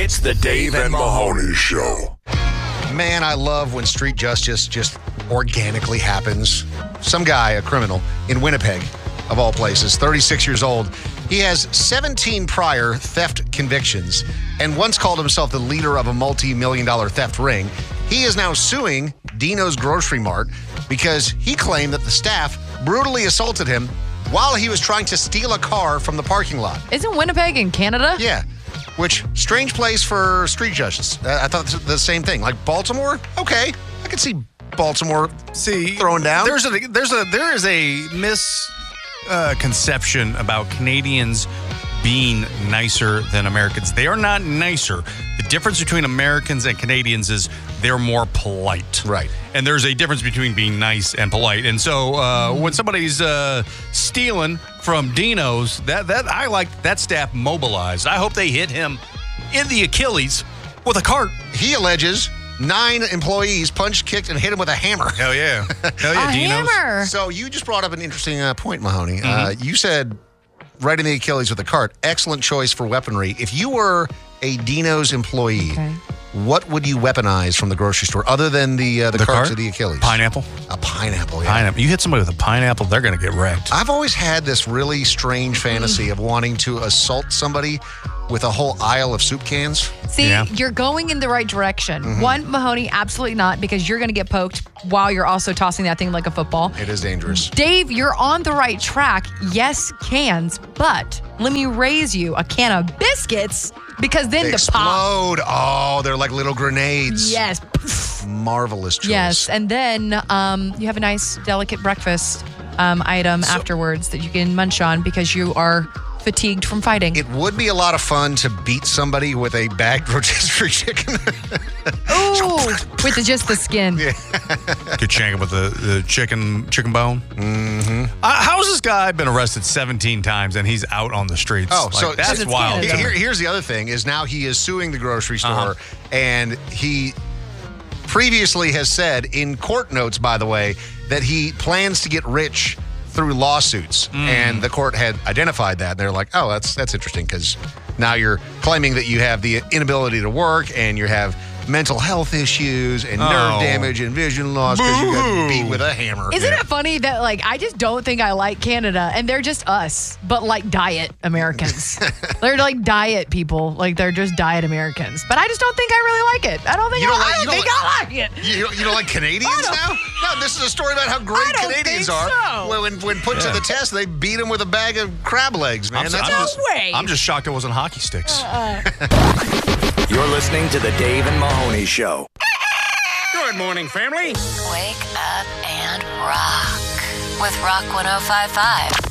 It's the Dave and Mahoney Show. Man, I love when street justice just organically happens. Some guy, a criminal, in Winnipeg, of all places, 36 years old. He has 17 prior theft convictions and once called himself the leader of a multi-million-dollar theft ring. He is now suing Dino's Grocery Mart because he claimed that the staff brutally assaulted him while he was trying to steal a car from the parking lot. Isn't Winnipeg in Canada? Yeah. Which, strange place for street justice. I thought the same thing. Like Baltimore? Okay. I could see Baltimore throwing down. There is a misconception about Canadians being nicer than Americans. They are not nicer. The difference between Americans and Canadians is they're more polite. Right. And there's a difference between being nice and polite. And so when somebody's stealing from Dino's, that I like that staff mobilized. I hope they hit him in the Achilles with a cart. He alleges 9 employees punched, kicked, and hit him with a hammer. Hell yeah. Hell yeah, A Dino's. hammer. So you just brought up an interesting point, Mahoney. You said right in the Achilles with a cart. Excellent choice for weaponry. If you were a Dino's employee, what would you weaponize from the grocery store other than the cart to the Achilles? Pineapple. A pineapple, yeah. Pineapple. You hit somebody with a pineapple, they're going to get wrecked. I've always had this really strange fantasy of wanting to assault somebody with a whole aisle of soup cans. See, Yeah. you're going in the right direction. One, Mahoney, absolutely not, because you're going to get poked while you're also tossing that thing like a football. It is dangerous. Dave, you're on the right track. Yes, cans, but let me raise you a can of biscuits because then They the pop. explode. Oh, they're like little grenades. Yes. Marvelous choice. Yes. And then you have a nice, delicate breakfast item afterwards that you can munch on because you are fatigued from fighting. It would be a lot of fun to beat somebody with a bagged rotisserie chicken. Ooh, with just the skin. Could shank him with the chicken bone. Mm-hmm. How's this guy been arrested 17 times and he's out on the streets? Oh, so that's it's wild. Canada. Here's the other thing is now he is suing the grocery store, and he previously has said in court notes, by the way, that he plans to get rich through lawsuits, and the court had identified that. They're like, oh, that's interesting because now you're claiming that you have the inability to work and you have mental health issues and nerve damage and vision loss because you got beat with a hammer. Isn't it funny that, like, I just don't think I like Canada, and they're just us, but like diet Americans. They're like diet people. Like, they're just diet Americans. But I just don't think I really like it. I don't think I like it. You don't like Canadians now? No, this is a story about how great I don't Canadians think are. so. When put to the test, they beat them with a bag of crab legs, man. I'm just shocked it wasn't hockey sticks. You're listening to the Dave and Mahoney Show. Good morning, family. Wake up and rock with Rock 105.5.